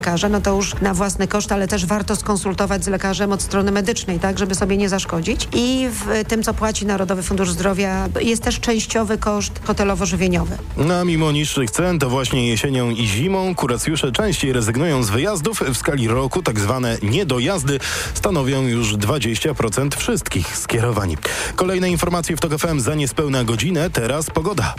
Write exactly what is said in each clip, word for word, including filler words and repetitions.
lekarza, no to już na własny koszt, ale też warto skonsultować z lekarzem od strony medycznej, tak, żeby sobie nie zaszkodzić. I w tym, co płaci Narodowy Fundusz Zdrowia, jest też częściowy koszt hotelowo-żywieniowy. No a mimo niższych cen, to właśnie jesienią i zimą kuracjusze częściej rezygnują z wyjazdów. W skali roku tak zwane niedojazdy stanowią już dwadzieścia procent wszystkich skierowań. Kolejne informacje w TOK F M za niespełna godzinę. Teraz pogoda.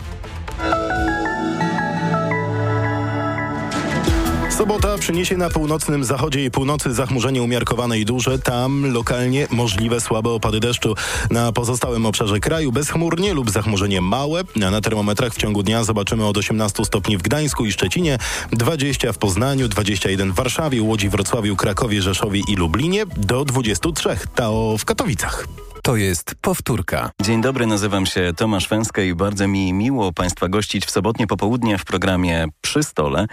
Sobota przyniesie na północnym zachodzie i północy zachmurzenie umiarkowane i duże. Tam lokalnie możliwe słabe opady deszczu. Na pozostałym obszarze kraju bezchmurnie lub zachmurzenie małe. A na termometrach w ciągu dnia zobaczymy od osiemnastu stopni w Gdańsku i Szczecinie, dwadzieścia w Poznaniu, dwadzieścia jeden w Warszawie, Łodzi, Wrocławiu, Krakowie, Rzeszowie i Lublinie, do dwudziestu trzech. To w Katowicach. To jest powtórka. Dzień dobry, nazywam się Tomasz Węska i bardzo mi miło Państwa gościć w sobotnie popołudnie w programie Przy Stole.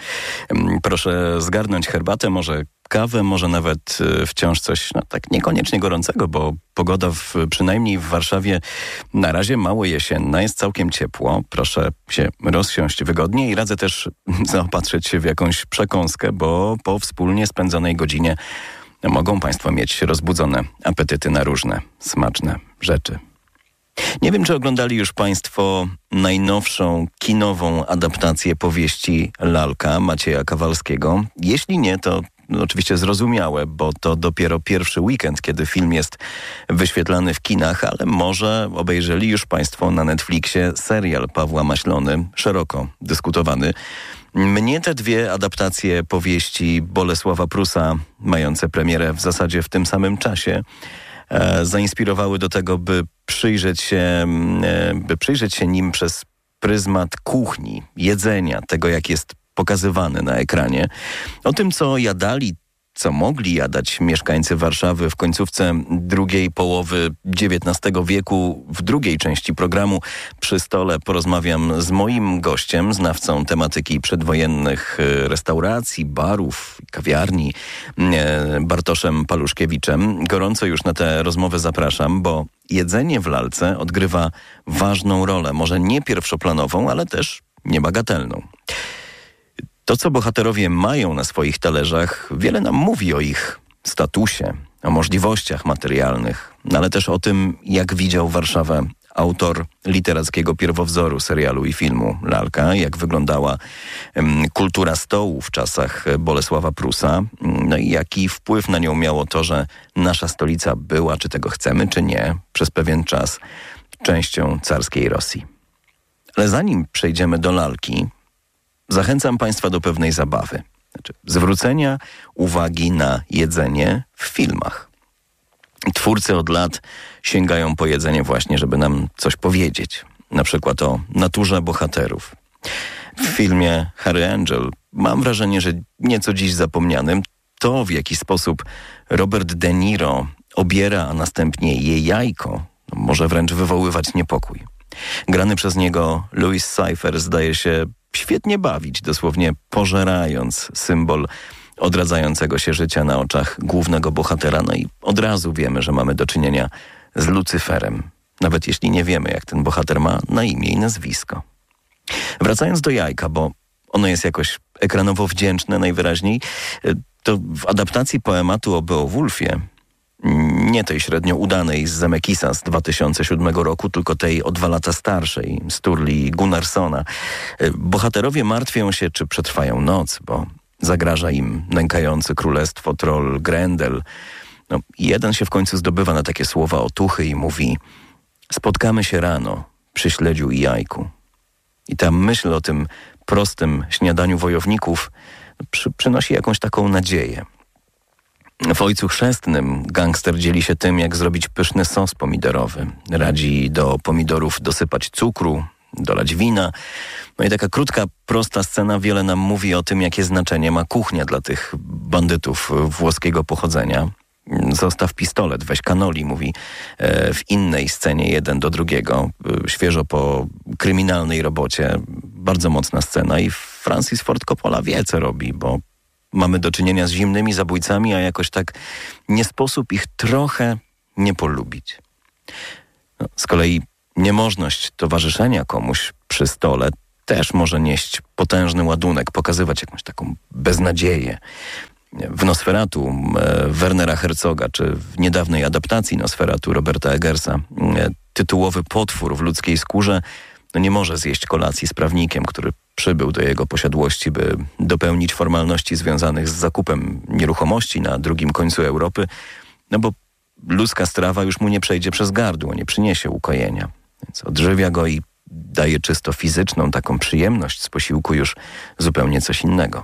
Proszę zgarnąć herbatę, może kawę, może nawet wciąż coś no, tak niekoniecznie gorącego, bo pogoda w, przynajmniej w Warszawie na razie mało jesienna, jest całkiem ciepło. Proszę się rozsiąść wygodnie i radzę też zaopatrzyć się w jakąś przekąskę, bo po wspólnie spędzonej godzinie mogą Państwo mieć rozbudzone apetyty na różne smaczne rzeczy. Nie wiem, czy oglądali już Państwo najnowszą kinową adaptację powieści Lalka Macieja Kawalskiego. Jeśli nie, to no, oczywiście zrozumiałe, bo to dopiero pierwszy weekend, kiedy film jest wyświetlany w kinach, ale może obejrzeli już Państwo na Netflixie serial Pawła Maślony, szeroko dyskutowany. Mnie te dwie adaptacje powieści Bolesława Prusa, mające premierę w zasadzie w tym samym czasie, e, zainspirowały do tego, by przyjrzeć się, e, by przyjrzeć się nim przez pryzmat kuchni, jedzenia, tego jak jest pokazywany na ekranie. O tym, co jadali, co mogli jadać mieszkańcy Warszawy w końcówce drugiej połowy dziewiętnastego wieku. W drugiej części programu Przy Stole porozmawiam z moim gościem, znawcą tematyki przedwojennych restauracji, barów, kawiarni, Bartoszem Paluszkiewiczem. Gorąco już na tę rozmowę zapraszam, bo jedzenie w Lalce odgrywa ważną rolę, może nie pierwszoplanową, ale też niebagatelną. To, co bohaterowie mają na swoich talerzach, wiele nam mówi o ich statusie, o możliwościach materialnych, ale też o tym, jak widział Warszawę autor literackiego pierwowzoru serialu i filmu Lalka, jak wyglądała um, kultura stołu w czasach Bolesława Prusa, no i jaki wpływ na nią miało to, że nasza stolica była, czy tego chcemy, czy nie, przez pewien czas częścią carskiej Rosji. Ale zanim przejdziemy do Lalki, zachęcam Państwa do pewnej zabawy. Znaczy, zwrócenia uwagi na jedzenie w filmach. Twórcy od lat sięgają po jedzenie właśnie, żeby nam coś powiedzieć. Na przykład o naturze bohaterów. W filmie Harry Angel mam wrażenie, że nieco dziś zapomnianym, to w jaki sposób Robert De Niro obiera, a następnie je jajko, może wręcz wywoływać niepokój. Grany przez niego Louis Cypher zdaje się świetnie bawić, dosłownie pożerając symbol odradzającego się życia na oczach głównego bohatera. No i od razu wiemy, że mamy do czynienia z Lucyferem, nawet jeśli nie wiemy, jak ten bohater ma na imię i nazwisko. Wracając do jajka, bo ono jest jakoś ekranowo wdzięczne najwyraźniej, to w adaptacji poematu o Beowulfie, nie tej średnio udanej z Zemekisa z dwa tysiące siódmego roku, tylko tej o dwa lata starszej, Sturli Gunnarssona. Bohaterowie martwią się, czy przetrwają noc, bo zagraża im nękający królestwo troll Grendel. No, jeden się w końcu zdobywa na takie słowa otuchy i mówi: spotkamy się rano przy śledziu i jajku. I ta myśl o tym prostym śniadaniu wojowników przy, przynosi jakąś taką nadzieję. W Ojcu Chrzestnym gangster dzieli się tym, jak zrobić pyszny sos pomidorowy. Radzi do pomidorów dosypać cukru, dolać wina. No i taka krótka, prosta scena wiele nam mówi o tym, jakie znaczenie ma kuchnia dla tych bandytów włoskiego pochodzenia. Zostaw pistolet, weź kanoli, mówi w innej scenie jeden do drugiego, świeżo po kryminalnej robocie. Bardzo mocna scena i Francis Ford Coppola wie, co robi, bo mamy do czynienia z zimnymi zabójcami, a jakoś tak nie sposób ich trochę nie polubić. No, z kolei niemożność towarzyszenia komuś przy stole też może nieść potężny ładunek, pokazywać jakąś taką beznadzieję. W Nosferatu Wernera Herzoga, czy w niedawnej adaptacji Nosferatu Roberta Eggersa, tytułowy potwór w ludzkiej skórze no nie może zjeść kolacji z prawnikiem, który przybył do jego posiadłości, by dopełnić formalności związanych z zakupem nieruchomości na drugim końcu Europy, no bo ludzka strawa już mu nie przejdzie przez gardło, nie przyniesie ukojenia. Więc odżywia go i daje czysto fizyczną taką przyjemność z posiłku już zupełnie coś innego.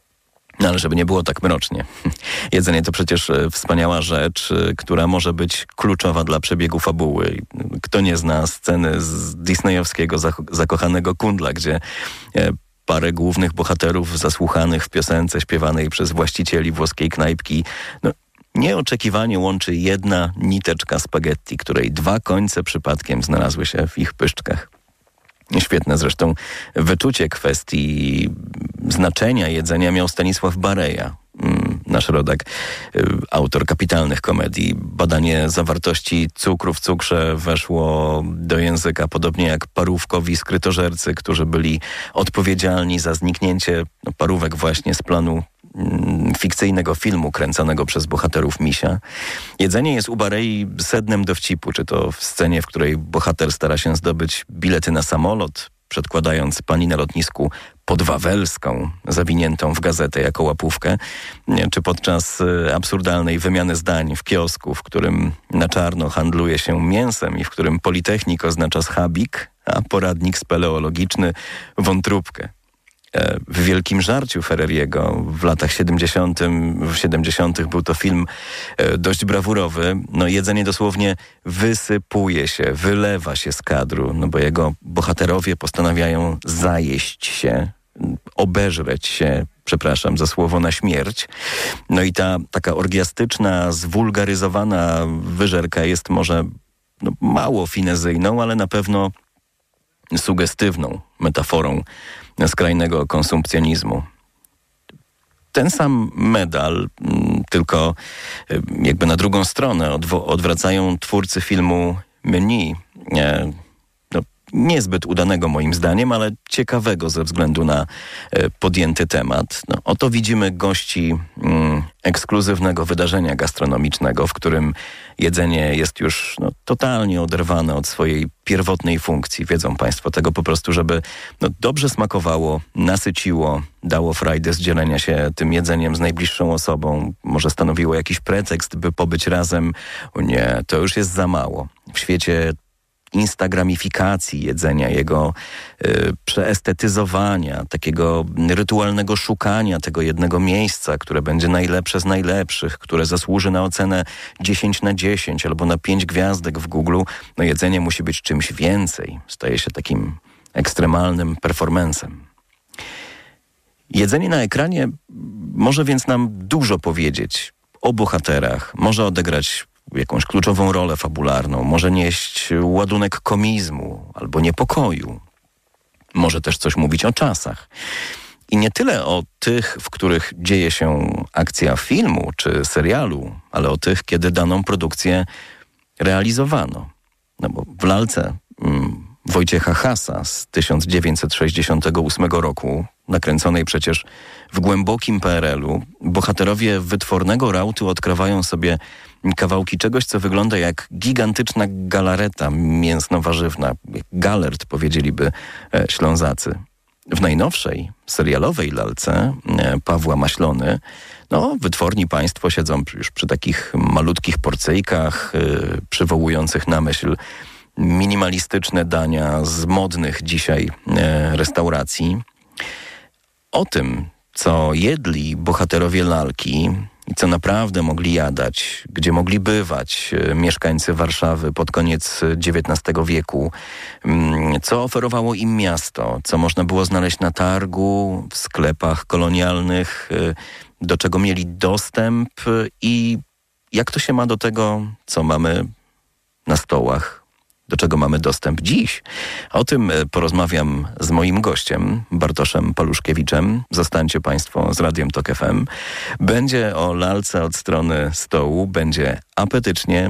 No ale żeby nie było tak mrocznie. Jedzenie to przecież wspaniała rzecz, która może być kluczowa dla przebiegu fabuły. Kto nie zna sceny z disneyowskiego Zakochanego Kundla, gdzie parę głównych bohaterów zasłuchanych w piosence śpiewanej przez właścicieli włoskiej knajpki, no, nieoczekiwanie łączy jedna niteczka spaghetti, której dwa końce przypadkiem znalazły się w ich pyszczkach. Świetne zresztą wyczucie kwestii znaczenia jedzenia miał Stanisław Bareja, nasz rodak, autor kapitalnych komedii. Badanie zawartości cukru w cukrze weszło do języka, podobnie jak parówkowi skrytożercy, którzy byli odpowiedzialni za zniknięcie no, parówek właśnie z planu fikcyjnego filmu kręconego przez bohaterów Misia. Jedzenie jest u Barei sednem dowcipu, czy to w scenie, w której bohater stara się zdobyć bilety na samolot, przedkładając pani na lotnisku podwawelską, zawiniętą w gazetę jako łapówkę, czy podczas absurdalnej wymiany zdań w kiosku, w którym na czarno handluje się mięsem i w którym politechnik oznacza schabik, a poradnik speleologiczny wątróbkę. W Wielkim Żarciu Ferreriego w latach siedemdziesiątych był to film dość brawurowy. No, jedzenie dosłownie wysypuje się, wylewa się z kadru, no bo jego bohaterowie postanawiają zajeść się, obeżreć się, przepraszam za słowo, na śmierć. No i ta taka orgiastyczna, zwulgaryzowana wyżerka jest może no, mało finezyjną, ale na pewno sugestywną metaforą skrajnego konsumpcjonizmu. Ten sam medal, tylko jakby na drugą stronę odwo- odwracają twórcy filmu Menu. No, niezbyt udanego moim zdaniem, ale ciekawego ze względu na podjęty temat. No, oto widzimy gości mm, ekskluzywnego wydarzenia gastronomicznego, w którym jedzenie jest już no, totalnie oderwane od swojej pierwotnej funkcji. Wiedzą Państwo tego po prostu, żeby no, dobrze smakowało, nasyciło, dało frajdę z dzielenia się tym jedzeniem z najbliższą osobą. Może stanowiło jakiś pretekst, by pobyć razem. O nie, to już jest za mało. W świecie instagramifikacji jedzenia, jego y, przeestetyzowania, takiego rytualnego szukania tego jednego miejsca, które będzie najlepsze z najlepszych, które zasłuży na ocenę dziesięć na dziesięć albo na pięć gwiazdek w Google, no jedzenie musi być czymś więcej. Staje się takim ekstremalnym performancem. Jedzenie na ekranie może więc nam dużo powiedzieć o bohaterach, może odegrać jakąś kluczową rolę fabularną, może nieść ładunek komizmu albo niepokoju. Może też coś mówić o czasach. I nie tyle o tych, w których dzieje się akcja filmu czy serialu, ale o tych, kiedy daną produkcję realizowano. No bo w lalce mm, Wojciecha Hasa z tysiąc dziewięćset sześćdziesiątego ósmego roku, nakręconej przecież w głębokim P R L-u, bohaterowie wytwornego rautu odkrywają sobie kawałki czegoś, co wygląda jak gigantyczna galareta mięsno-warzywna. Galert, powiedzieliby e, Ślązacy. W najnowszej serialowej lalce e, Pawła Maślony, no, wytworni państwo siedzą już przy takich malutkich porcyjkach, e, przywołujących na myśl minimalistyczne dania z modnych dzisiaj e, restauracji. O tym, co jedli bohaterowie lalki i co naprawdę mogli jadać, gdzie mogli bywać mieszkańcy Warszawy pod koniec dziewiętnastego wieku, co oferowało im miasto, co można było znaleźć na targu, w sklepach kolonialnych, do czego mieli dostęp i jak to się ma do tego, co mamy na stołach, do czego mamy dostęp dziś. O tym porozmawiam z moim gościem, Bartoszem Paluszkiewiczem. Zostańcie Państwo z Radiem Tok F M. Będzie o lalce od strony stołu, będzie apetycznie,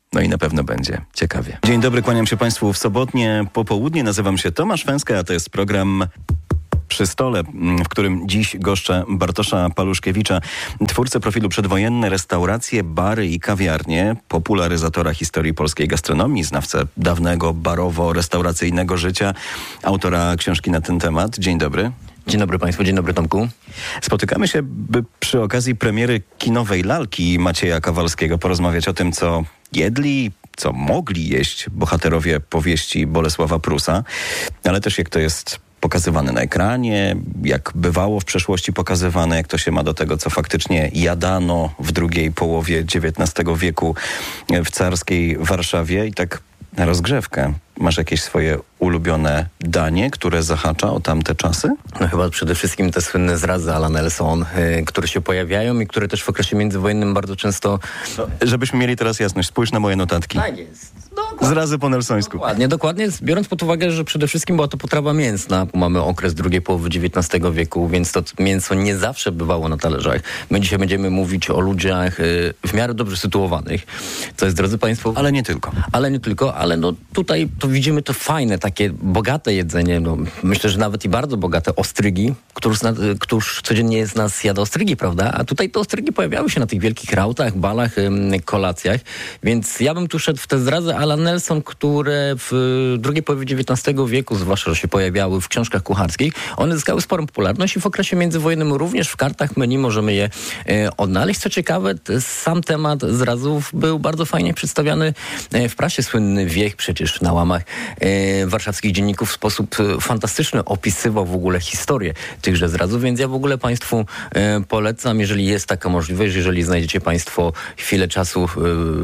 No i na pewno będzie ciekawie. Dzień dobry, kłaniam się Państwu w sobotnie popołudnie. Nazywam się Tomasz Węska, a to jest program Przy stole, w którym dziś goszczę Bartosza Paluszkiewicza, twórcę profilu Przedwojenne restauracje, bary i kawiarnie, popularyzatora historii polskiej gastronomii, znawcę dawnego barowo-restauracyjnego życia, autora książki na ten temat. Dzień dobry. Dzień dobry Państwu, dzień dobry Tomku. Spotykamy się, by przy okazji premiery kinowej lalki Macieja Kowalskiego porozmawiać o tym, co jedli, co mogli jeść bohaterowie powieści Bolesława Prusa, ale też jak to jest pokazywane na ekranie, jak bywało w przeszłości pokazywane, jak to się ma do tego, co faktycznie jadano w drugiej połowie dziewiętnastego wieku w carskiej Warszawie. I tak na rozgrzewkę, masz jakieś swoje ulubione danie, które zahacza o tamte czasy? No chyba przede wszystkim te słynne zrazy à la Nelson, yy, które się pojawiają i które też w okresie międzywojennym bardzo często... No, żebyśmy mieli teraz jasność, spójrz na moje notatki. Tak jest. Zrazy po nelsońsku. Dokładnie, dokładnie. Biorąc pod uwagę, że przede wszystkim była to potrawa mięsna. Mamy okres drugiej połowy dziewiętnastego wieku, więc to mięso nie zawsze bywało na talerzach. My dzisiaj będziemy mówić o ludziach yy, w miarę dobrze sytuowanych, co jest, drodzy Państwo... Ale nie tylko. Ale nie tylko, ale no tutaj to widzimy to fajne, takie bogate jedzenie. No, myślę, że nawet i bardzo bogate ostrygi. Któż, któż codziennie z nas jada ostrygi, prawda? A tutaj te ostrygi pojawiały się na tych wielkich rautach, balach, ym, kolacjach. Więc ja bym tu szedł w te zrazy à la Nelson, które w drugiej połowie dziewiętnastego wieku, zwłaszcza, że się pojawiały w książkach kucharskich. One zyskały sporą popularność i w okresie międzywojennym również w kartach menu możemy je e, odnaleźć. Co ciekawe, sam temat zrazów był bardzo fajnie przedstawiany e, w prasie. Słynny Wiech przecież na łamach e, warszawskich dzienników w sposób e, fantastyczny opisywał w ogóle historię tychże zrazów, więc ja w ogóle Państwu e, polecam, jeżeli jest taka możliwość, jeżeli znajdziecie Państwo chwilę czasu e,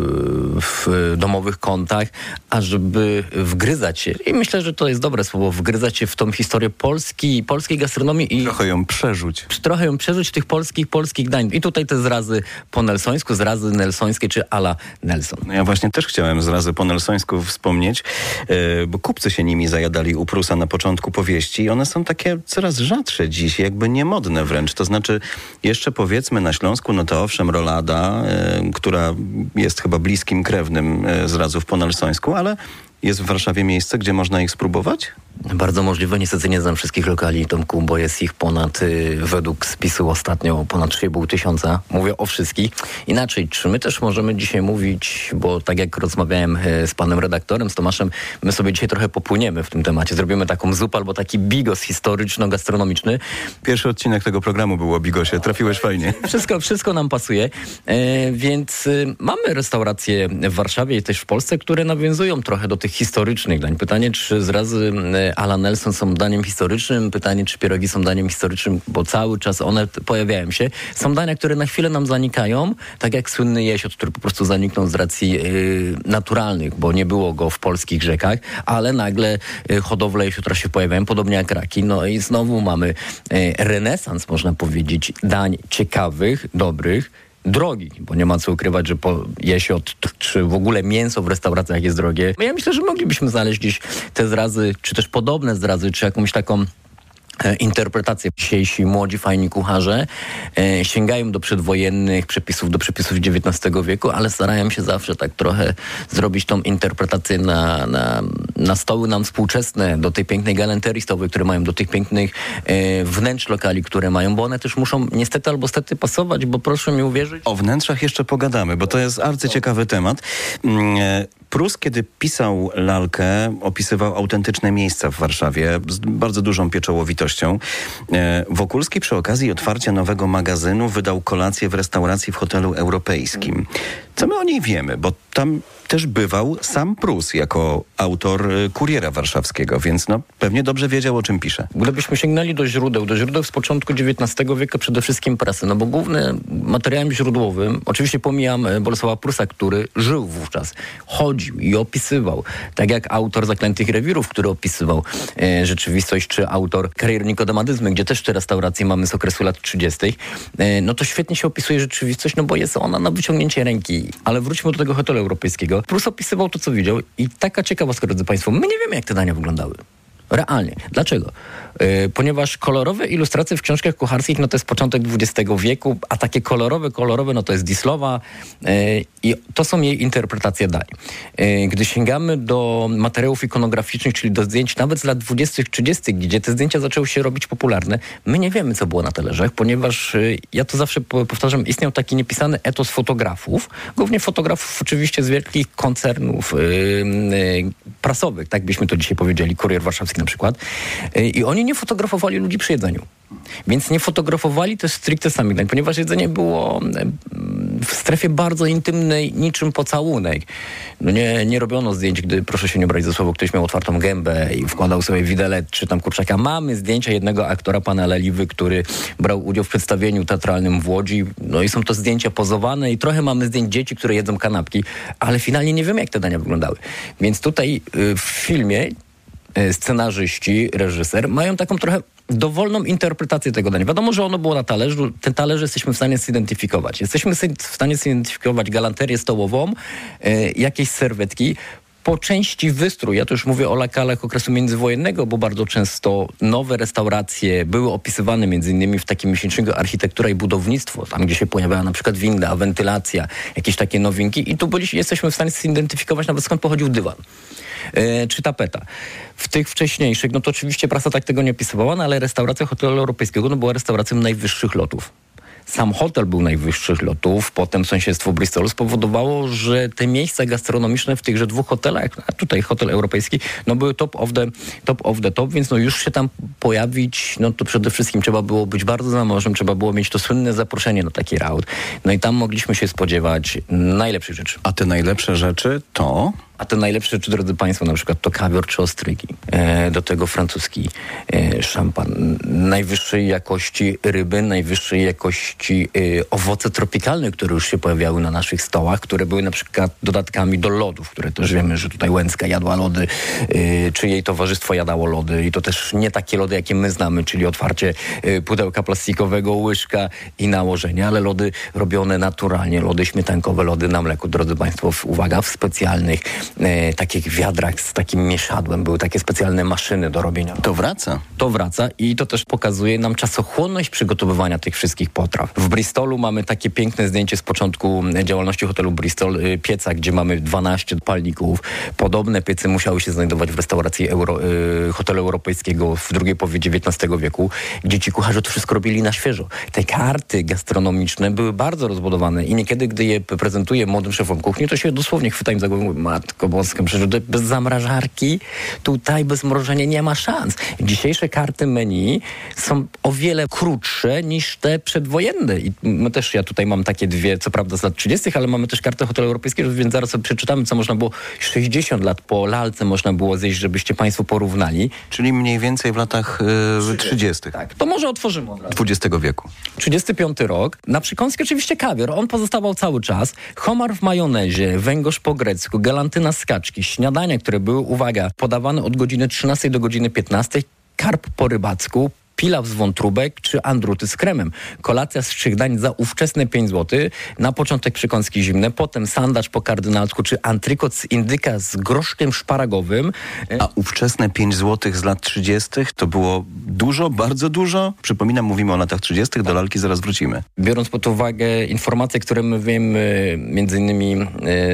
w domowych kątach, ażeby wgryzać się, i myślę, że to jest dobre słowo, wgryzać się w tą historię Polski, polskiej gastronomii i trochę ją przerzuć. Trochę ją przerzuć tych polskich, polskich dań. I tutaj te zrazy po nelsońsku, zrazy nelsońskie czy à la Nelson. No ja właśnie też chciałem zrazy po nelsońsku wspomnieć, yy, bo kupcy się nimi zajadali u Prusa na początku powieści i one są takie coraz rzadsze dziś, jakby niemodne wręcz. To znaczy jeszcze powiedzmy na Śląsku, no to owszem rolada, yy, która jest chyba bliskim krewnym yy, zrazów po nelsońsku, ale jest w Warszawie miejsce, gdzie można ich spróbować? Bardzo możliwe. Niestety nie znam wszystkich lokali, Tomku, bo jest ich ponad, y, według spisu ostatnio, ponad trzy i pół tysiąca. Mówię o wszystkich. Inaczej, czy my też możemy dzisiaj mówić, bo tak jak rozmawiałem y, z panem redaktorem, z Tomaszem, my sobie dzisiaj trochę popłyniemy w tym temacie. Zrobimy taką zupę albo taki bigos historyczno-gastronomiczny. Pierwszy odcinek tego programu był o bigosie. Trafiłeś fajnie. Wszystko, wszystko nam pasuje. E, więc y, mamy restauracje w Warszawie i też w Polsce, które nawiązują trochę do tych historycznych dań. Pytanie, czy zrazy à la Nelson są daniem historycznym? Pytanie, czy pierogi są daniem historycznym? Bo cały czas one pojawiają się. Są dania, które na chwilę nam zanikają, tak jak słynny jesiot, który po prostu zaniknął z racji yy, naturalnych, bo nie było go w polskich rzekach, ale nagle yy, hodowle jesiotra się pojawiają, podobnie jak raki. No i znowu mamy yy, renesans, można powiedzieć, dań ciekawych, dobrych, drogi, bo nie ma co ukrywać, że po jesiot czy w ogóle mięso w restauracjach jest drogie. Ja myślę, że moglibyśmy znaleźć gdzieś te zrazy, czy też podobne zrazy, czy jakąś taką interpretację. Dzisiejsi młodzi, fajni kucharze e, sięgają do przedwojennych przepisów, do przepisów dziewiętnastego wieku, ale starają się zawsze tak trochę zrobić tą interpretację na, na, na stoły nam współczesne, do tej pięknej galanterii stołowej, które mają, do tych pięknych e, wnętrz lokali, które mają, bo one też muszą niestety albo stety pasować, bo proszę mi uwierzyć. O wnętrzach jeszcze pogadamy, bo to jest arcyciekawy temat. Mm, Prus, kiedy pisał lalkę, opisywał autentyczne miejsca w Warszawie z bardzo dużą pieczołowitością. Wokulski przy okazji otwarcia nowego magazynu wydał kolację w restauracji w hotelu europejskim. Co my o niej wiemy? Bo tam też bywał sam Prus jako autor Kuriera Warszawskiego, więc no pewnie dobrze wiedział, o czym pisze. Gdybyśmy sięgnęli do źródeł, do źródeł z początku dziewiętnastego wieku, przede wszystkim prasy, no bo głównym materiałem źródłowym, oczywiście pomijam Bolesława Prusa, który żył wówczas, chodził i opisywał, tak jak autor Zaklętych Rewirów, który opisywał e, rzeczywistość, czy autor Kariery Nikodemadyzmy, gdzie też te restauracje mamy z okresu lat trzydziestych, e, no to świetnie się opisuje rzeczywistość, no bo jest ona na wyciągnięcie ręki. Ale wróćmy do tego hotelu europejskiego. Prus opisywał to, co widział i taka ciekawostka, drodzy Państwo, my nie wiemy, jak te dania wyglądały. Realnie. Dlaczego? Yy, ponieważ kolorowe ilustracje w książkach kucharskich, no to jest początek dwudziestego wieku, a takie kolorowe, kolorowe, no to jest Dislowa yy, i to są jej interpretacje dań. Yy, gdy sięgamy do materiałów ikonograficznych, czyli do zdjęć nawet z lat dwudziestych, trzydziestych, gdzie te zdjęcia zaczęły się robić popularne, my nie wiemy, co było na talerzach, ponieważ yy, ja to zawsze powtarzam, istniał taki niepisany etos fotografów, głównie fotografów oczywiście z wielkich koncernów yy, yy, prasowych, tak byśmy to dzisiaj powiedzieli, Kurier Warszawski na przykład. Yy, I oni nie fotografowali ludzi przy jedzeniu. Więc nie fotografowali też stricte samych dań, ponieważ jedzenie było w strefie bardzo intymnej, niczym pocałunek. No nie, nie robiono zdjęć, gdy, proszę się nie brać za słowo, ktoś miał otwartą gębę i wkładał sobie widelec czy tam kurczaka. Mamy zdjęcia jednego aktora, pana Leliwy, który brał udział w przedstawieniu teatralnym w Łodzi. No i są to zdjęcia pozowane i trochę mamy zdjęć dzieci, które jedzą kanapki, ale finalnie nie wiemy, jak te dania wyglądały. Więc tutaj w filmie scenarzyści, reżyser mają taką trochę dowolną interpretację tego dania. Wiadomo, że ono było na talerzu. Ten talerz jesteśmy w stanie zidentyfikować. Jesteśmy w stanie zidentyfikować galanterię stołową, y, jakieś serwetki, po części wystrój. Ja tu już mówię o lokalach okresu międzywojennego, bo bardzo często nowe restauracje były opisywane między innymi w takim miesięczniku Architektura i Budownictwo, tam gdzie się pojawiała na przykład winda, wentylacja, jakieś takie nowinki i tu byliśmy, jesteśmy w stanie zidentyfikować nawet skąd pochodził dywan. Yy, czy tapeta. W tych wcześniejszych, no to oczywiście prasa tak tego nie opisywała, no ale restauracja hotelu europejskiego no była restauracją najwyższych lotów. Sam hotel był najwyższych lotów, potem sąsiedztwo Bristolu spowodowało, że te miejsca gastronomiczne w tychże dwóch hotelach, a tutaj hotel europejski, no były top of the top, of the top, więc no już się tam pojawić, no to przede wszystkim trzeba było być bardzo zamożnym, trzeba było mieć to słynne zaproszenie na taki raut. No i tam mogliśmy się spodziewać najlepszych rzeczy. A te najlepsze rzeczy to... A te najlepsze rzeczy, drodzy Państwo, na przykład to kawior czy ostrygi, e, do tego francuski e, szampan, najwyższej jakości ryby, najwyższej jakości e, owoce tropikalne, które już się pojawiały na naszych stołach, które były na przykład dodatkami do lodów, które też wiemy, że tutaj Łęcka jadła lody, e, czy jej towarzystwo jadało lody i to też nie takie lody, jakie my znamy, czyli otwarcie e, pudełka plastikowego, łyżka i nałożenie, ale lody robione naturalnie, lody śmietankowe, lody na mleku, drodzy Państwo, w, uwaga, w specjalnych E, takich wiadrach z takim mieszadłem. Były takie specjalne maszyny do robienia. To wraca. To wraca i to też pokazuje nam czasochłonność przygotowywania tych wszystkich potraw. W Bristolu mamy takie piękne zdjęcie z początku działalności hotelu Bristol, e, pieca, gdzie mamy dwanaście palników. Podobne piecy musiały się znajdować w restauracji Euro, e, hotelu europejskiego w drugiej połowie dziewiętnastego wieku, gdzie ci kucharze to wszystko robili na świeżo. Te karty gastronomiczne były bardzo rozbudowane i niekiedy, gdy je prezentuję młodym szefom kuchni, to się dosłownie chwytają za głowę. Matko Boska, przecież bez zamrażarki tutaj bez mrożenia nie ma szans. Dzisiejsze karty menu są o wiele krótsze niż te przedwojenne. I my też, ja tutaj mam takie dwie, co prawda z lat trzydziestych, ale mamy też kartę hotelu europejskiego, więc zaraz sobie przeczytamy, co można było sześćdziesiąt lat po lalce można było zjeść, żebyście Państwo porównali. Czyli mniej więcej w latach yy, trzydziestych. Tak, to może otworzymy od razu. dwudziestego wieku. trzydziesty piąty rok. Na przekąskę oczywiście kawior. On pozostawał cały czas. Homar w majonezie, węgorz po grecku, galantyna z kaczki, śniadania, które były, uwaga, podawane od godziny trzynastej do godziny piętnastej, karp po rybacku, pilaw z wątróbek czy andruty z kremem. Kolacja z trzech dań za ówczesne pięć złotych. Na początek przekąski zimne, potem sandacz po kardynalsku czy antrykot z indyka z groszkiem szparagowym. A ówczesne pięć złotych z lat trzydziestych to było dużo, bardzo dużo? Przypominam, mówimy o latach trzydziestych, do lalki zaraz wrócimy. Biorąc pod uwagę informacje, które my wiemy między innymi yy,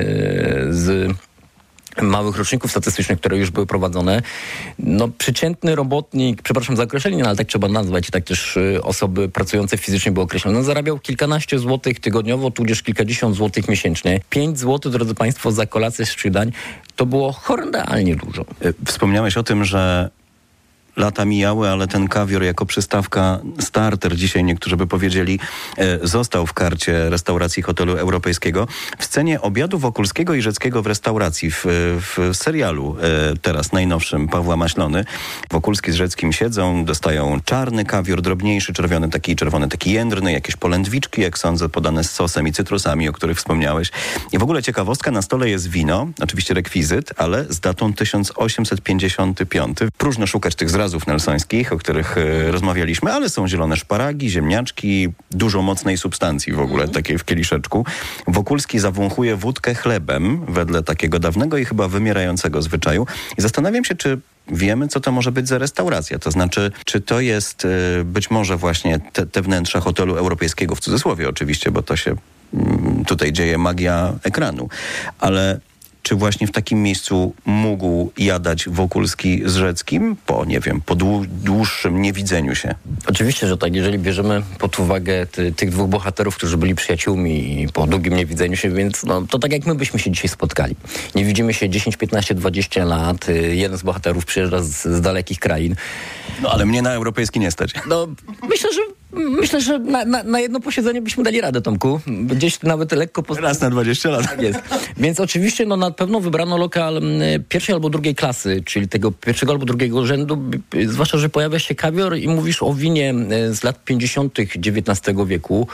z małych roczników statystycznych, które już były prowadzone, no przeciętny robotnik, przepraszam za określenie, ale tak trzeba nazwać, i tak też y, osoby pracujące fizycznie były określone, no, zarabiał kilkanaście złotych tygodniowo, tudzież kilkadziesiąt złotych miesięcznie. Pięć złotych, drodzy Państwo, za kolację z trzech dań, to było horrendalnie dużo. Wspomniałeś o tym, że lata mijały, ale ten kawior jako przystawka starter, dzisiaj niektórzy by powiedzieli, e, został w karcie restauracji hotelu europejskiego. W scenie obiadu Wokulskiego i Rzeckiego w restauracji, w, w serialu e, teraz najnowszym Pawła Maślony, Wokulski z Rzeckim siedzą, dostają czarny kawior, drobniejszy, czerwony taki, czerwony taki jędrny, jakieś polędwiczki, jak sądzę, podane z sosem i cytrusami, o których wspomniałeś. I w ogóle ciekawostka, na stole jest wino, oczywiście rekwizyt, ale z datą tysiąc osiemset pięćdziesiąty piąty. Próżno szukać tych zrazów nelsońskich, o których y, rozmawialiśmy, ale są zielone szparagi, ziemniaczki, dużo mocnej substancji w ogóle, takiej w kieliszeczku. Wokulski zawąchuje wódkę chlebem, wedle takiego dawnego i chyba wymierającego zwyczaju. I zastanawiam się, czy wiemy, co to może być za restauracja. To znaczy, czy to jest y, być może właśnie te, te wnętrza hotelu europejskiego, w cudzysłowie oczywiście, bo to się y, tutaj dzieje magia ekranu, ale czy właśnie w takim miejscu mógł jadać Wokulski z Rzeckim po, nie wiem, po dłu- dłuższym niewidzeniu się? Oczywiście, że tak. Jeżeli bierzemy pod uwagę ty, tych dwóch bohaterów, którzy byli przyjaciółmi po długim niewidzeniu się, więc no, to tak jak my byśmy się dzisiaj spotkali. Nie widzimy się dziesięć, piętnaście, dwadzieścia lat. Jeden z bohaterów przyjeżdża z, z dalekich krain. No ale mnie na europejski nie stać. No, myślę, że Myślę, że na, na, na jedno posiedzenie byśmy dali radę, Tomku. Gdzieś nawet lekko... Poz... Raz na dwadzieścia lat. Tak jest. Więc oczywiście no, na pewno wybrano lokal pierwszej albo drugiej klasy, czyli tego pierwszego albo drugiego rzędu, zwłaszcza, że pojawia się kawior i mówisz o winie z lat pięćdziesiątych dziewiętnastego wieku.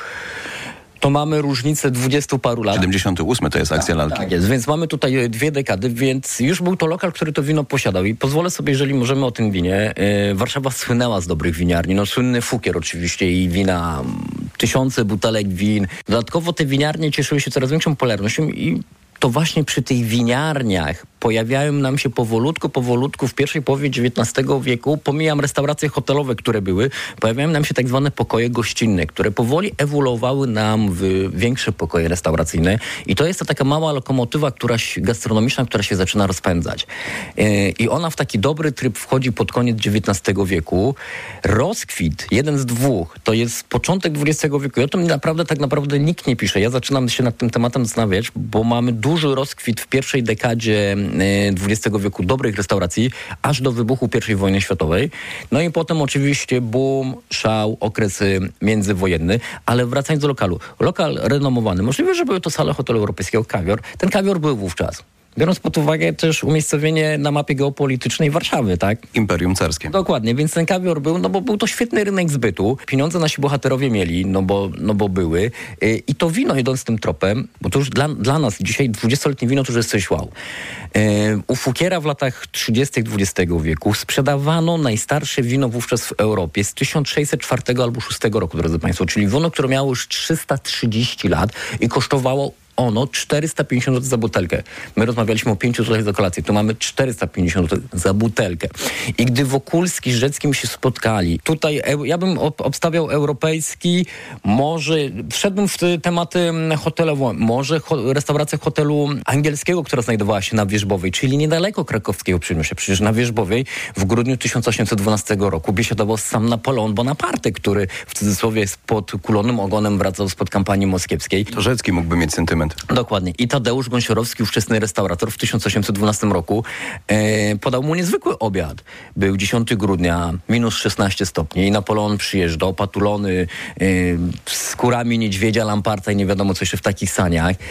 To mamy różnicę dwudziestu paru lat. siedemdziesiąty ósmy to jest akcja lalki. Tak jest, więc mamy tutaj dwie dekady, więc już był to lokal, który to wino posiadał. I pozwolę sobie, jeżeli możemy o tym winie. Yy, Warszawa słynęła z dobrych winiarni. No słynny Fukier oczywiście i wina, tysiące butelek win. Dodatkowo te winiarnie cieszyły się coraz większą popularnością i to właśnie przy tych winiarniach pojawiają nam się powolutku, powolutku w pierwszej połowie dziewiętnastego wieku, pomijam restauracje hotelowe, które były, pojawiają nam się tak zwane pokoje gościnne, które powoli ewoluowały nam w większe pokoje restauracyjne i to jest ta taka mała lokomotywa która, gastronomiczna, która się zaczyna rozpędzać. Yy, I ona w taki dobry tryb wchodzi pod koniec dziewiętnastego wieku. Rozkwit, jeden z dwóch, to jest początek dwudziestego wieku. I o tym naprawdę, tak naprawdę nikt nie pisze. Ja zaczynam się nad tym tematem zastanawiać, bo mamy duży rozkwit w pierwszej dekadzie dwudziestego wieku dobrych restauracji, aż do wybuchu pierwszej wojny światowej. No i potem oczywiście boom, szał, okresy międzywojenny, ale wracając do lokalu. Lokal renomowany. Możliwe, że były to sale hotelu europejskiego Kawior. Ten Kawior był wówczas. Biorąc pod uwagę też umiejscowienie na mapie geopolitycznej Warszawy, tak? Imperium Carskie. Dokładnie, więc ten kawior był, no bo był to świetny rynek zbytu. Pieniądze nasi bohaterowie mieli, no bo, no bo były. Yy, I to wino, idąc tym tropem, bo to już dla, dla nas dzisiaj dwudziestoletnie wino to już jest coś wow. Yy, u Fukiera w latach trzydziestych dwudziestego wieku sprzedawano najstarsze wino wówczas w Europie z tysiąc sześćset czwartego albo szóstego roku, drodzy Państwo, czyli wino, które miało już trzysta trzydzieści lat i kosztowało ono czterysta pięćdziesiąt złotych za butelkę. My rozmawialiśmy o pięciu złotych za kolację. Tu mamy czterysta pięćdziesiąt złotych za butelkę. I gdy Wokulski z Rzeckim się spotkali, tutaj ja bym obstawiał europejski, może wszedłbym w te tematy hotelowe, może ho, restauracja hotelu angielskiego, która znajdowała się na Wierzbowej, czyli niedaleko krakowskiego Przyjmusia. Przecież na Wierzbowej w grudniu tysiąc osiemset dwunastego roku biesiadował sam Napoleon Bonaparte, który w cudzysłowie z podkulonym ogonem wracał spod kampanii moskiewskiej. To Rzecki mógłby mieć sentyment. Dokładnie. I Tadeusz Gąsiorowski, ówczesny restaurator w tysiąc osiemset dwunastym roku e, podał mu niezwykły obiad. Był dziesiątego grudnia, minus szesnaście stopni i Napoleon przyjeżdżał, opatulony e, skórami niedźwiedzia, lamparta i nie wiadomo co jeszcze w takich saniach. E,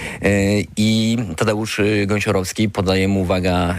I Tadeusz Gąsiorowski podaje mu, uwaga,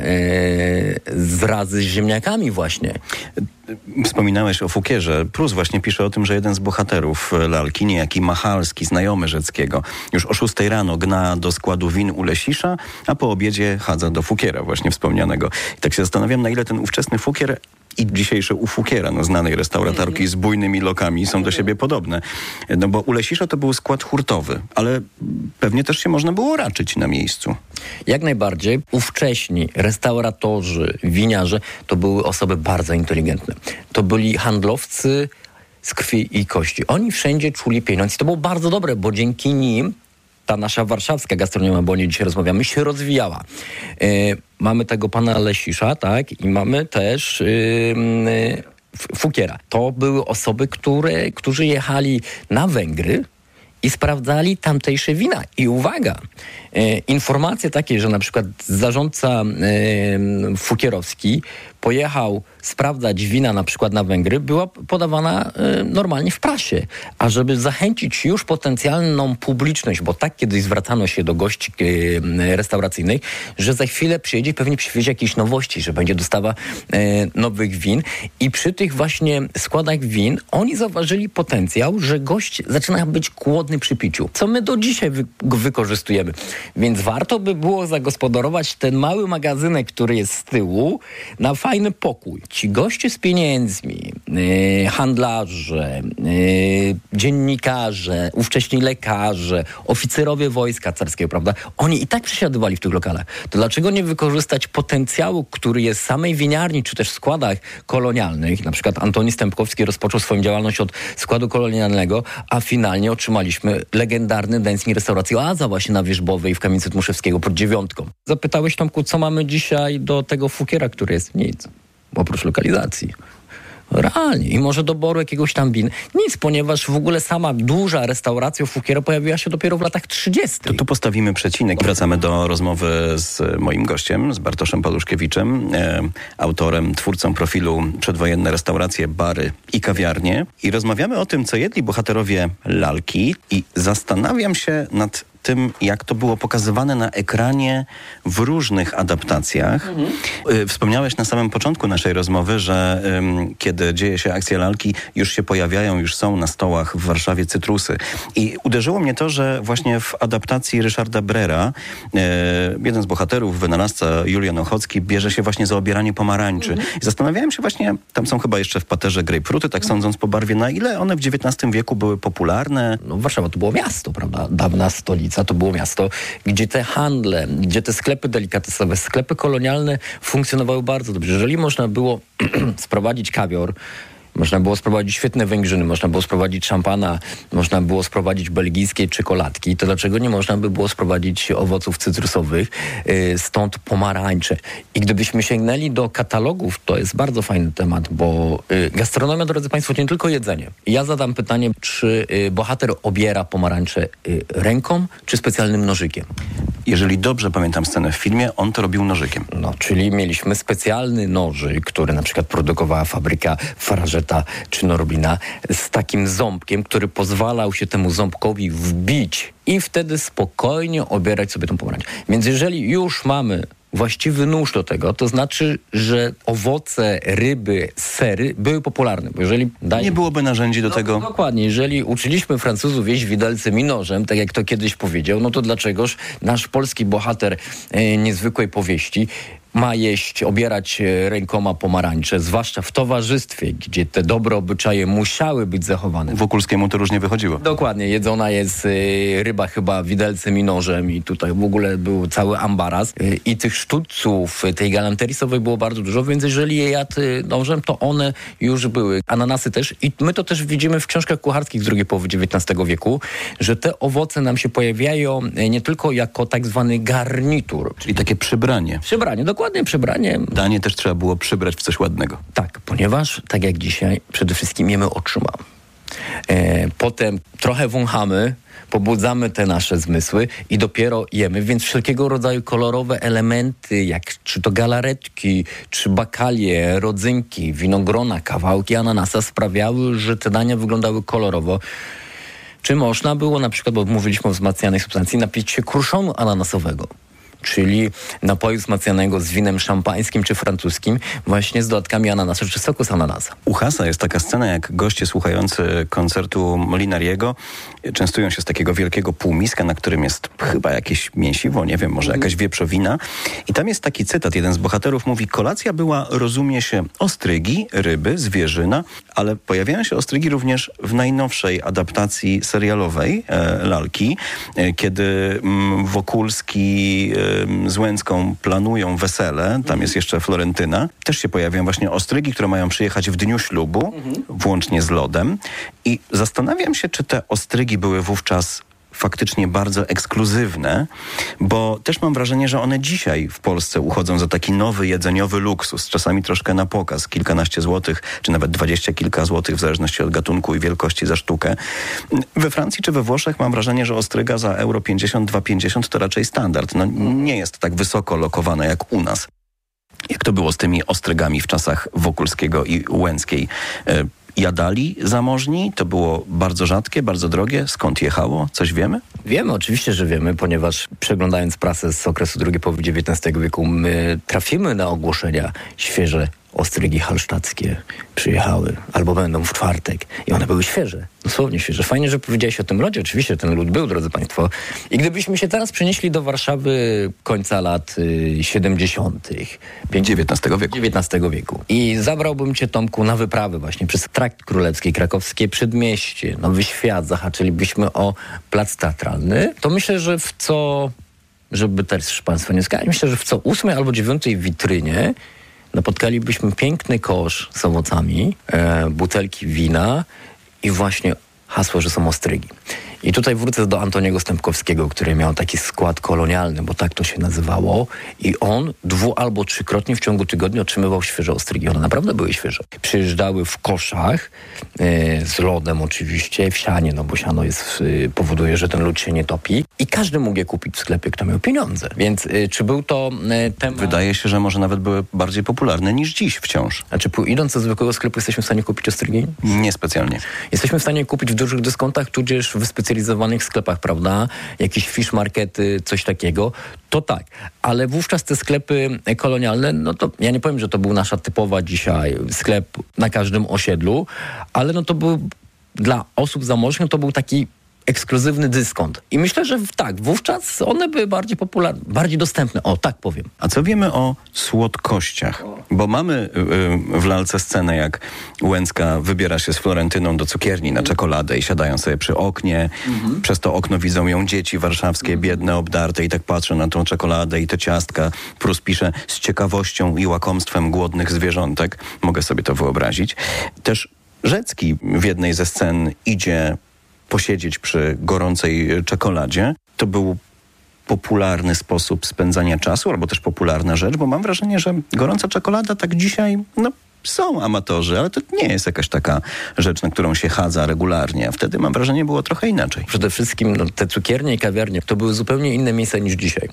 e, zrazy z ziemniakami właśnie. Wspominałeś o Fukierze. Prus właśnie pisze o tym, że jeden z bohaterów lalki, niejaki Machalski, znajomy Rzeckiego, już o szóstej rano gna do składu win u Lesisza, a po obiedzie chadza do Fukiera właśnie wspomnianego. I tak się zastanawiam, na ile ten ówczesny Fukier i dzisiejsze u Fukiera, no, znanej restauratorki z bujnymi lokami, są do siebie podobne. No bo u Lesisza to był skład hurtowy, ale pewnie też się można było raczyć na miejscu. Jak najbardziej. Ówcześni restauratorzy, winiarze to były osoby bardzo inteligentne. To byli handlowcy z krwi i kości. Oni wszędzie czuli pieniądze. I to było bardzo dobre, bo dzięki nim ta nasza warszawska gastronomia, bo o niej dzisiaj rozmawiamy, się rozwijała. Yy, mamy tego pana Lesisza, tak? I mamy też yy, yy, Fukiera. To były osoby, które, którzy jechali na Węgry i sprawdzali tamtejsze wina. I uwaga, e, informacje takie, że na przykład zarządca e, Fukierowski pojechał sprawdzać wina na przykład na Węgry, była podawana e, normalnie w prasie. A żeby zachęcić już potencjalną publiczność, bo tak kiedyś zwracano się do gości e, restauracyjnych, że za chwilę przyjedzie i pewnie przywiezie jakieś nowości, że będzie dostawa e, nowych win. I przy tych właśnie składach win oni zauważyli potencjał, że gość zaczyna być głodny ważny przy piciu, co my do dzisiaj wy- wykorzystujemy. Więc warto by było zagospodarować ten mały magazynek, który jest z tyłu, na fajny pokój. Ci goście z pieniędzmi, yy, handlarze, yy, dziennikarze, ówcześni lekarze, oficerowie wojska carskiego, prawda? Oni i tak przesiadywali w tych lokalach. To dlaczego nie wykorzystać potencjału, który jest w samej winiarni, czy też w składach kolonialnych? Na przykład Antoni Stępkowski rozpoczął swoją działalność od składu kolonialnego, a finalnie otrzymaliśmy legendarny Dęsni restaurację Oaza właśnie na Wierzbowej w Kamienicy Dmuszewskiego pod Dziewiątką. Zapytałeś, Tomku, co mamy dzisiaj do tego fukiera, który jest? Nic. Oprócz lokalizacji. Realnie. I może doboru jakiegoś tam win. Nic, ponieważ w ogóle sama duża restauracja Fukiera pojawiła się dopiero w latach trzydziestych. To tu postawimy przecinek. Wracamy do rozmowy z moim gościem, z Bartoszem Paluszkiewiczem, e, autorem, twórcą profilu Przedwojenne restauracje, bary i kawiarnie. I rozmawiamy o tym, co jedli bohaterowie lalki i zastanawiam się nad tym, jak to było pokazywane na ekranie w różnych adaptacjach. Mhm. Y, wspomniałeś na samym początku naszej rozmowy, że ym, kiedy dzieje się akcja lalki, już się pojawiają, już są na stołach w Warszawie cytrusy. I uderzyło mnie to, że właśnie w adaptacji Ryszarda Brera y, jeden z bohaterów, wynalazca Julian Ochocki, bierze się właśnie za obieranie pomarańczy. Mhm. I zastanawiałem się właśnie, tam są chyba jeszcze w paterze grejpfruty, tak mhm. sądząc po barwie, na ile one w dziewiętnastym wieku były popularne. No, Warszawa to było miasto, prawda? Dawna stolica. To było miasto, gdzie te handle, gdzie te sklepy delikatesowe, sklepy kolonialne funkcjonowały bardzo dobrze. Jeżeli można było sprowadzić kawior, można było sprowadzić świetne węgrzyny, można było sprowadzić szampana, można było sprowadzić belgijskie czekoladki, to dlaczego nie można by było sprowadzić owoców cytrusowych, yy, stąd pomarańcze. I gdybyśmy sięgnęli do katalogów, to jest bardzo fajny temat, bo yy, gastronomia, drodzy Państwo, to nie tylko jedzenie. Ja zadam pytanie, czy yy, bohater obiera pomarańcze yy, ręką, czy specjalnym nożykiem? Jeżeli dobrze pamiętam scenę w filmie, on to robił nożykiem. No, czyli mieliśmy specjalny nożyk, który na przykład produkowała fabryka Farażeta czy Norbina z takim ząbkiem, który pozwalał się temu ząbkowi wbić i wtedy spokojnie obierać sobie tą pomarańczę. Więc jeżeli już mamy właściwy nóż do tego, to znaczy, że owoce, ryby, sery były popularne. Bo jeżeli daj... Nie byłoby narzędzi do no, tego. Dokładnie. Jeżeli uczyliśmy Francuzów jeść widelcem i nożem, tak jak to kiedyś powiedział, no to dlaczegoż nasz polski bohater e, niezwykłej powieści ma jeść, obierać rękoma pomarańcze, zwłaszcza w towarzystwie, gdzie te dobre obyczaje musiały być zachowane. Wokulskiemu to różnie wychodziło. Dokładnie. Jedzona jest y, ryba chyba widelcem i nożem i tutaj w ogóle był cały ambaras. Y, I tych sztućców, tej galanterii sowej było bardzo dużo, więc jeżeli je jadł nożem, to one już były. Ananasy też. I my to też widzimy w książkach kucharskich z drugiej połowy dziewiętnastego wieku, że te owoce nam się pojawiają nie tylko jako tak zwany garnitur. Czyli takie przybranie. Przybranie, dokładnie. Ładne przebranie. Danie też trzeba było przybrać w coś ładnego. Tak, ponieważ, tak jak dzisiaj, przede wszystkim jemy oczyma. E, potem trochę wąchamy, pobudzamy te nasze zmysły i dopiero jemy, więc wszelkiego rodzaju kolorowe elementy, jak czy to galaretki, czy bakalie, rodzynki, winogrona, kawałki ananasa sprawiały, że te dania wyglądały kolorowo. Czy można było na przykład, bo mówiliśmy o wzmacnianej substancji, napić się kruszonu ananasowego, czyli napoju wzmacnianego z winem szampańskim czy francuskim, właśnie z dodatkami ananasu czy soku z ananasa. U Hasa jest taka scena, jak goście słuchający koncertu Molinariego częstują się z takiego wielkiego półmiska, na którym jest chyba jakieś mięsiwo, nie wiem, może jakaś wieprzowina. I tam jest taki cytat, jeden z bohaterów mówi: kolacja była, rozumie się, ostrygi, ryby, zwierzyna, ale pojawiają się ostrygi również w najnowszej adaptacji serialowej e, Lalki, e, kiedy m, Wokulski e, z Łęcką planują wesele, tam jest jeszcze Florentyna, też się pojawiają właśnie ostrygi, które mają przyjechać w dniu ślubu, mhm. włącznie z lodem. I zastanawiam się, czy te ostrygi były wówczas faktycznie bardzo ekskluzywne, bo też mam wrażenie, że one dzisiaj w Polsce uchodzą za taki nowy jedzeniowy luksus, czasami troszkę na pokaz, kilkanaście złotych, czy nawet dwadzieścia kilka złotych, w zależności od gatunku i wielkości za sztukę. We Francji czy we Włoszech mam wrażenie, że ostryga za euro pięćdziesiąt, dwa pięćdziesiąt to raczej standard. No, nie jest tak wysoko lokowana jak u nas. Jak to było z tymi ostrygami w czasach Wokulskiego i Łęckiej? Jadali zamożni? To było bardzo rzadkie, bardzo drogie? Skąd jechało? Coś wiemy? Wiemy, oczywiście, że wiemy, ponieważ przeglądając prasę z okresu drugiej połowy dziewiętnastego wieku, my trafimy na ogłoszenia świeże ostrygi halsztackie przyjechały, albo będą w czwartek. I one były świeże, dosłownie świeże. Fajnie, że powiedziałeś o tym lodzie. Oczywiście ten lód był, drodzy państwo. I gdybyśmy się teraz przenieśli do Warszawy końca lat y, siedemdziesiątych. dziewiętnastego wieku. dziewiętnastego wieku. I zabrałbym cię, Tomku, na wyprawę właśnie przez Trakt Królewski, Krakowskie Przedmieście, Nowy Świat. Zahaczylibyśmy o Plac Teatralny. To myślę, że w co, żeby też państwo nie skali, myślę, że w co ósmej albo dziewiątej witrynie napotkalibyśmy piękny kosz z owocami, e, butelki wina i właśnie hasło, że są ostrygi. I tutaj wrócę do Antoniego Stępkowskiego, który miał taki skład kolonialny, bo tak to się nazywało. I on dwu albo trzykrotnie w ciągu tygodnia otrzymywał świeże ostrygi. One naprawdę były świeże. Przyjeżdżały w koszach, e, z lodem oczywiście, w sianie, no bo siano jest, e, powoduje, że ten lód się nie topi. I każdy mógł je kupić w sklepie, kto miał pieniądze. Więc e, czy był to e, temat... Wydaje się, że może nawet były bardziej popularne niż dziś wciąż. A czy idąc do zwykłego sklepu jesteśmy w stanie kupić ostrygi? Niespecjalnie. Jesteśmy w stanie kupić w dużych dyskontach, tudzież w specjalizowanych sklepach, prawda? Jakieś fish markety, coś takiego. To tak. Ale wówczas te sklepy kolonialne, no to ja nie powiem, że to był nasza typowa dzisiaj sklep na każdym osiedlu, ale no to był dla osób zamożnych, to był taki ekskluzywny dyskont. I myślę, że tak, wówczas one były bardziej popularne, bardziej dostępne. O, tak powiem. A co wiemy o słodkościach? Bo mamy y, w lalce scenę, jak Łęcka wybiera się z Florentyną do cukierni na czekoladę i siadają sobie przy oknie. Mhm. Przez to okno widzą ją dzieci warszawskie, mhm. biedne, obdarte i tak patrzą na tą czekoladę i te ciastka. Prus pisze z ciekawością i łakomstwem głodnych zwierzątek. Mogę sobie to wyobrazić. Też Rzecki w jednej ze scen idzie posiedzieć przy gorącej czekoladzie. To był popularny sposób spędzania czasu, albo też popularna rzecz, bo mam wrażenie, że gorąca czekolada tak dzisiaj, no są amatorzy, ale to nie jest jakaś taka rzecz, na którą się chadza regularnie. A wtedy mam wrażenie, było trochę inaczej. Przede wszystkim no, te cukiernie i kawiarnie to były zupełnie inne miejsca niż dzisiaj.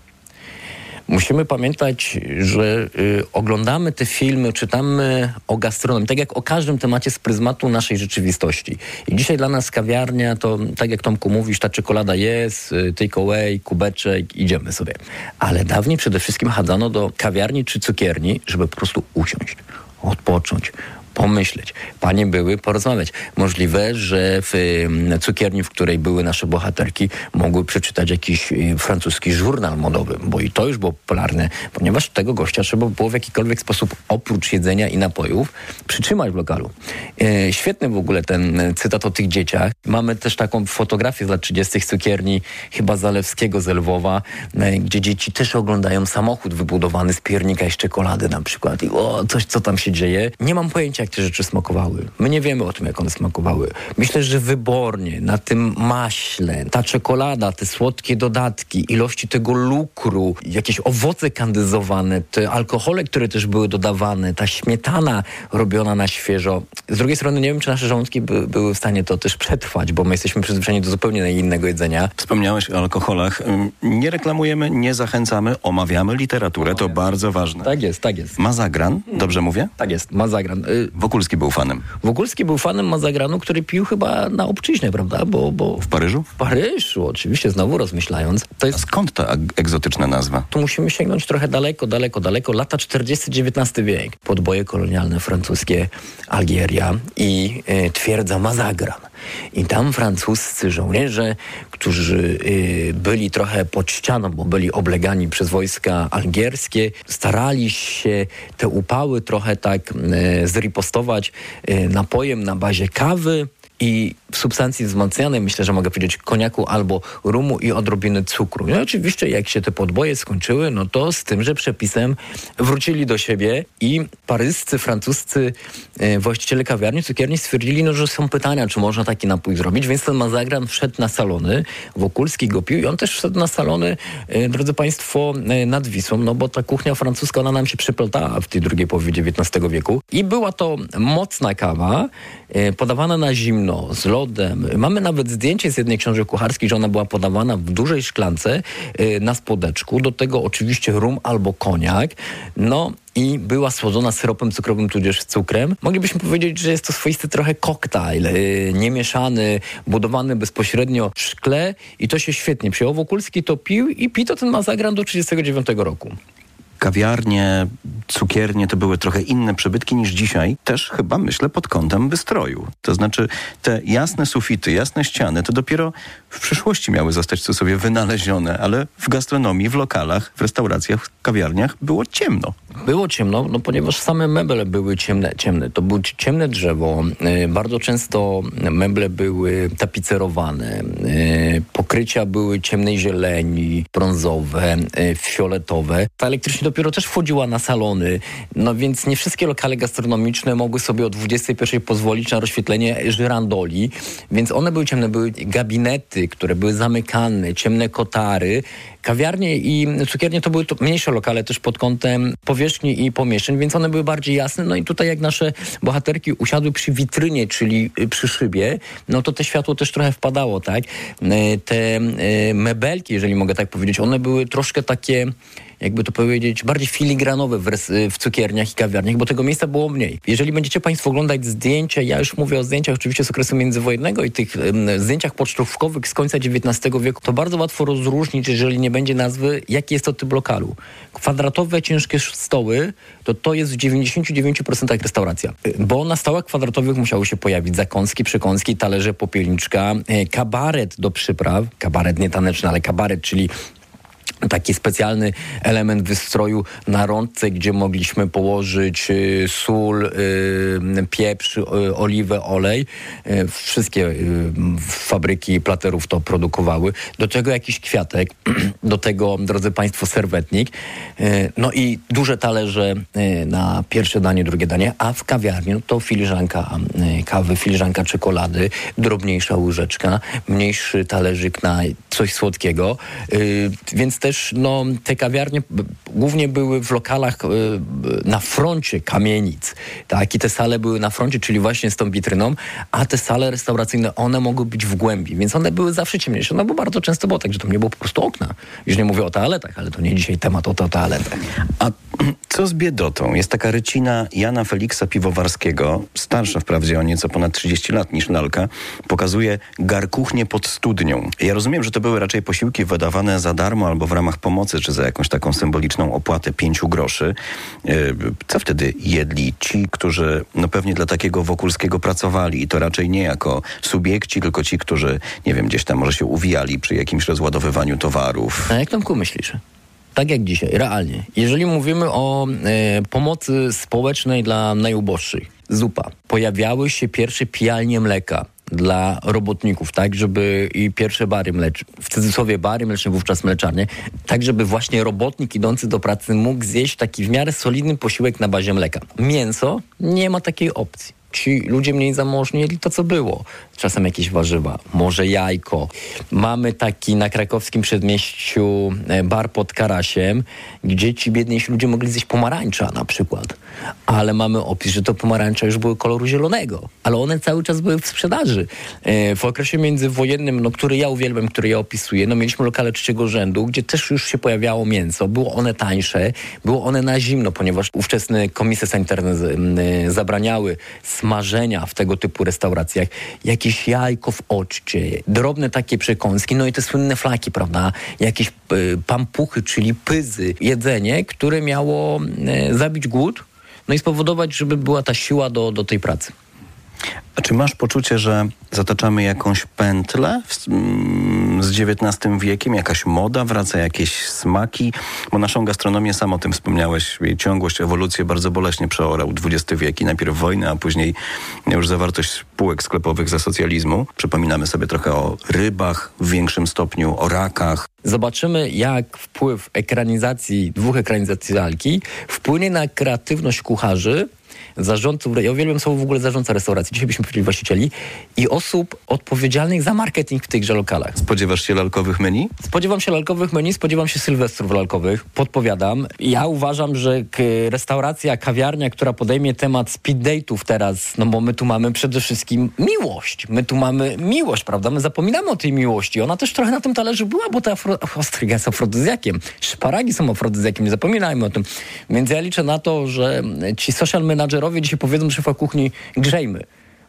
Musimy pamiętać, że y, oglądamy te filmy, czytamy o gastronomii, tak jak o każdym temacie z pryzmatu naszej rzeczywistości. I dzisiaj dla nas kawiarnia to, tak jak Tomku mówisz, ta czekolada jest, y, take away, kubeczek, idziemy sobie. Ale dawniej przede wszystkim chadzano do kawiarni czy cukierni, żeby po prostu usiąść, odpocząć, pomyśleć. Panie były porozmawiać. Możliwe, że w y, cukierni, w której były nasze bohaterki, mogły przeczytać jakiś y, francuski żurnal modowy, bo i to już było popularne, ponieważ tego gościa trzeba było w jakikolwiek sposób oprócz jedzenia i napojów przytrzymać w lokalu. Y, świetny w ogóle ten cytat o tych dzieciach. Mamy też taką fotografię z lat trzydziestych cukierni chyba Zalewskiego z Lwowa, y, gdzie dzieci też oglądają samochód wybudowany z piernika i z czekolady na przykład. I o, coś, co tam się dzieje. Nie mam pojęcia, jak te rzeczy smakowały. My nie wiemy o tym, jak one smakowały. Myślę, że wybornie, na tym maśle, ta czekolada, te słodkie dodatki, ilości tego lukru, jakieś owoce kandyzowane, te alkohole, które też były dodawane, ta śmietana robiona na świeżo. Z drugiej strony nie wiem, czy nasze żołądki by, były w stanie to też przetrwać, bo my jesteśmy przyzwyczajeni do zupełnie innego jedzenia. Wspomniałeś o alkoholach. Nie reklamujemy, nie zachęcamy, omawiamy literaturę, to bardzo ważne. Tak jest, tak jest. Mazagran, dobrze mówię? Tak jest, Mazagran. Wokulski był fanem. Wokulski był fanem Mazagranu, który pił chyba na obczyźnie, prawda? Bo, bo w Paryżu? W Paryżu, oczywiście, znowu rozmyślając. To jest... A skąd ta egzotyczna nazwa? Tu musimy sięgnąć trochę daleko, daleko, daleko. Lata czterdziesty dziewiętnasty wiek. Podboje kolonialne francuskie, Algieria i y, twierdza Mazagran. I tam francuscy żołnierze, którzy y, byli trochę pod ścianą, bo byli oblegani przez wojska algierskie, starali się te upały trochę tak y, zripostować y, napojem na bazie kawy i w substancji wzmacnianej, myślę, że mogę powiedzieć, koniaku albo rumu i odrobiny cukru. No i oczywiście, jak się te podboje skończyły, no to z tymże przepisem wrócili do siebie i paryscy, francuscy e, właściciele kawiarni, cukierni stwierdzili, no, że są pytania, czy można taki napój zrobić, więc ten Mazagran wszedł na salony, Wokulski go pił i on też wszedł na salony, e, drodzy Państwo, e, nad Wisłą, no bo ta kuchnia francuska, ona nam się przyplątała w tej drugiej połowie dziewiętnastego wieku i była to mocna kawa, e, podawana na zimno, z lodem. Mamy nawet zdjęcie z jednej książek kucharskiej, że ona była podawana w dużej szklance yy, na spodeczku. Do tego oczywiście rum albo koniak. No i była słodzona syropem cukrowym, tudzież cukrem. Moglibyśmy powiedzieć, że jest to swoisty trochę koktajl, yy, niemieszany, budowany bezpośrednio w szkle i to się świetnie przyjęło. Wokulski to pił i pito ten Mazagran do trzydziestego dziewiątego roku. kawiarnie, cukiernie to były trochę inne przybytki niż dzisiaj. Też chyba myślę pod kątem wystroju. To znaczy te jasne sufity, jasne ściany to dopiero w przyszłości miały zostać w cudzysłowie wynalezione, ale w gastronomii, w lokalach, w restauracjach, w kawiarniach było ciemno. Było ciemno, no ponieważ same meble były ciemne. ciemne. To było ciemne drzewo. Bardzo często meble były tapicerowane. Pokrycia były ciemnej zieleni, brązowe, fioletowe. Ta elektryczność dopiero też wchodziła na salony, no więc nie wszystkie lokale gastronomiczne mogły sobie o dwudziestej pierwszej pozwolić na rozświetlenie żyrandoli, więc one były ciemne. Były gabinety, które były zamykane, ciemne kotary. Kawiarnie i cukiernie to były to mniejsze lokale też pod kątem powierzchni i pomieszczeń, więc one były bardziej jasne. No i tutaj jak nasze bohaterki usiadły przy witrynie, czyli przy szybie, no to te światło też trochę wpadało, tak? Te mebelki, jeżeli mogę tak powiedzieć, one były troszkę takie, jakby to powiedzieć, bardziej filigranowe w, w cukierniach i kawiarniach, bo tego miejsca było mniej. Jeżeli będziecie Państwo oglądać zdjęcia, ja już mówię o zdjęciach oczywiście z okresu międzywojennego i tych um, zdjęciach pocztówkowych z końca dziewiętnastego wieku, to bardzo łatwo rozróżnić, jeżeli nie będzie nazwy, jaki jest to typ lokalu. Kwadratowe, ciężkie stoły, to to jest w dziewięćdziesięciu dziewięciu procentach restauracja. Bo na stołach kwadratowych musiały się pojawić zakąski, przekąski, talerze, popielniczka, kabaret do przypraw, kabaret nie taneczny, ale kabaret, czyli taki specjalny element wystroju na rączce, gdzie mogliśmy położyć y, sól, y, pieprz, y, oliwę, olej. Y, wszystkie y, fabryki platerów to produkowały. Do tego jakiś kwiatek, do tego, drodzy Państwo, serwetnik. Y, no i duże talerze y, na pierwsze danie, drugie danie, a w kawiarni no to filiżanka y, kawy, filiżanka czekolady, drobniejsza łyżeczka, mniejszy talerzyk na coś słodkiego. Y, więc też no, te kawiarnie głównie były w lokalach y, na froncie kamienic, tak? I te sale były na froncie, czyli właśnie z tą witryną, a te sale restauracyjne, one mogły być w głębi, więc one były zawsze ciemniejsze, no bo bardzo często było tak, że tam nie było po prostu okna. Już nie mówię o toaletach, ale to nie dzisiaj temat o toaletach. A co z biedotą? Jest taka rycina Jana Feliksa Piwowarskiego, starsza wprawdzie o nieco ponad trzydzieści lat niż lalka, pokazuje garkuchnię pod studnią. Ja rozumiem, że to były raczej posiłki wydawane za darmo albo w ramach pomocy, czy za jakąś taką symboliczną opłatę pięciu groszy. Co wtedy jedli ci, którzy no pewnie dla takiego Wokulskiego pracowali i to raczej nie jako subiekci, tylko ci, którzy, nie wiem, gdzieś tam może się uwijali przy jakimś rozładowywaniu towarów. A jak Tomku myślisz? Tak jak dzisiaj, realnie. Jeżeli mówimy o e, pomocy społecznej dla najuboższych, zupa. Pojawiały się pierwsze pijalnie mleka dla robotników, tak, żeby i pierwsze bary mleczne, w cudzysłowie bary mleczne, wówczas mleczarnie, tak, żeby właśnie robotnik idący do pracy mógł zjeść taki w miarę solidny posiłek na bazie mleka. Mięso, nie ma takiej opcji. Ci ludzie mniej zamożni jedli to, co było. Czasem jakieś warzywa, może jajko. Mamy taki na krakowskim przedmieściu bar pod Karasiem, gdzie ci biedniejsi ludzie mogli zjeść pomarańcza na przykład. Ale mamy opis, że to pomarańcza już były koloru zielonego. Ale one cały czas były w sprzedaży. W okresie międzywojennym, no, który ja uwielbiam, który ja opisuję, no mieliśmy lokale trzeciego rzędu, gdzie też już się pojawiało mięso. Było one tańsze, było one na zimno, ponieważ ówczesne komisje sanitarne zabraniały smażenia w tego typu restauracjach, jakieś jajko w occie, drobne takie przekąski, no i te słynne flaki, prawda, jakieś y, pampuchy, czyli pyzy, jedzenie, które miało y, zabić głód, no i spowodować, żeby była ta siła do, do tej pracy. A czy masz poczucie, że zataczamy jakąś pętlę w, mm, z dziewiętnastym wiekiem? Jakaś moda, wraca jakieś smaki? Bo naszą gastronomię, sam o tym wspomniałeś, jej ciągłość, ewolucję bardzo boleśnie przeorał dwudziesty wiek i najpierw wojna, a później już zawartość spółek sklepowych za socjalizmu. Przypominamy sobie trochę o rybach w większym stopniu, o rakach. Zobaczymy, jak wpływ ekranizacji, dwóch ekranizacji lalki wpłynie na kreatywność kucharzy, zarządców, ja uwielbiam słowo w ogóle zarządca restauracji, dzisiaj byśmy powiedzieli właścicieli, i osób odpowiedzialnych za marketing w tychże lokalach. Spodziewasz się lalkowych menu? Spodziewam się lalkowych menu, spodziewam się sylwestrów lalkowych, podpowiadam. Ja uważam, że k- restauracja, kawiarnia, która podejmie temat speed date'ów teraz, no bo my tu mamy przede wszystkim miłość. My tu mamy miłość, prawda? My zapominamy o tej miłości. Ona też trochę na tym talerzu była, bo ta afro- ostryga jest afrodyzjakiem. Szparagi są afrodyzjakiem, nie zapominajmy o tym. Więc ja liczę na to, że ci social managerowie dzisiaj powiedzą do szefa kuchni, grzejmy.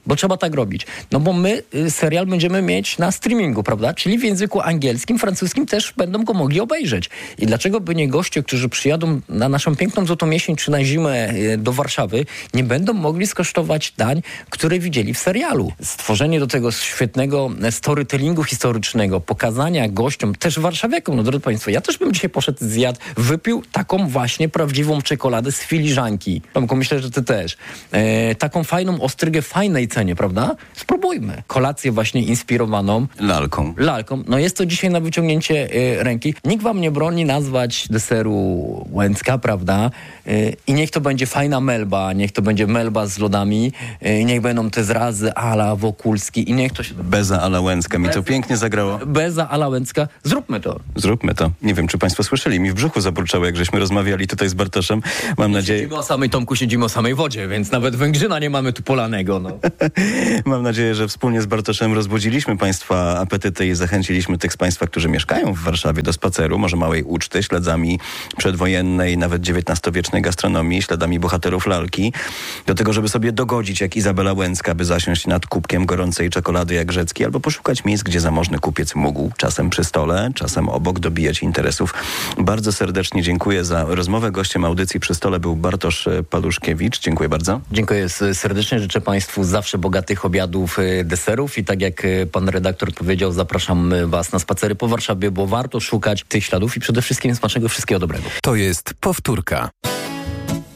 bo trzeba tak robić. No bo my y, serial będziemy mieć na streamingu, prawda? Czyli w języku angielskim, francuskim też będą go mogli obejrzeć. I dlaczego by nie goście, którzy przyjadą na naszą piękną Złotą Jesień czy na zimę y, do Warszawy, nie będą mogli skosztować dań, które widzieli w serialu. Stworzenie do tego świetnego storytellingu historycznego, pokazania gościom, też warszawiakom, no drodzy Państwo, ja też bym dzisiaj poszedł, zjadł, wypił taką właśnie prawdziwą czekoladę z filiżanki. Tomku, myślę, że ty też. E, taką fajną ostrygę w fajnej cenie, prawda? Spróbujmy. Kolację właśnie inspirowaną Lalką. lalką. No jest to dzisiaj na wyciągnięcie e, ręki. Nikt wam nie broni nazwać deseru Łęcka, prawda? E, I niech to będzie fajna melba, niech to będzie melba z lodami, e, niech będą te zrazy ala Wokulski i niech to się... Beza ala Łęcka. Mi to pięknie zagrało. Beza ala Łęcka. Zróbmy to. Zróbmy to. Nie wiem, czy państwo słyszeli. Mi w brzuchu zaburczało, jak żeśmy rozmawiali tutaj z Bartoszem. Mam nadzieję... Siedzimy o samej, Tomku, siedzimy o samej wodzie, więc nawet węgrzyna nie mamy tu polanego. No. Mam nadzieję, że wspólnie z Bartoszem rozbudziliśmy państwa apetyty i zachęciliśmy tych z państwa, którzy mieszkają w Warszawie, do spaceru, może małej uczty, śladami przedwojennej, nawet dziewiętnastowiecznej gastronomii, śladami bohaterów lalki, do tego, żeby sobie dogodzić jak Izabela Łęcka, by zasiąść nad kubkiem gorącej czekolady jak Rzecki, albo poszukać miejsc, gdzie zamożny kupiec mógł, czasem przy stole, czasem obok, dobijać interesów. Bardzo serdecznie dziękuję za rozmowę. Gościem audycji Przy Stole był Bartosz Paluszkiewicz. Dziękuję bardzo. Dziękuję serdecznie. Życzę Państwu zawsze bogatych obiadów, deserów i tak jak pan redaktor powiedział, zapraszam Was na spacery po Warszawie, bo warto szukać tych śladów i przede wszystkim smacznego wszystkiego dobrego. To jest powtórka.